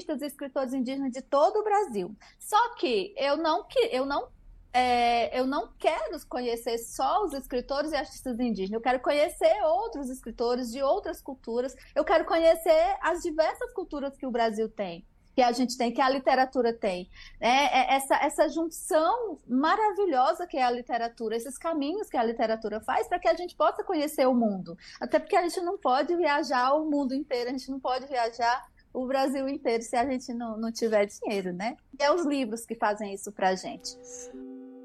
artistas e escritores indígenas de todo o Brasil. Só que eu não quero conhecer só os escritores e artistas indígenas, eu quero conhecer outros escritores de outras culturas, eu quero conhecer as diversas culturas que o Brasil tem, que a gente tem, que a literatura tem. Essa junção maravilhosa que é a literatura, esses caminhos que a literatura faz para que a gente possa conhecer o mundo. Até porque a gente não pode viajar o mundo inteiro, a gente não pode viajar o Brasil inteiro se a gente não tiver dinheiro, né? E é os livros que fazem isso para a gente.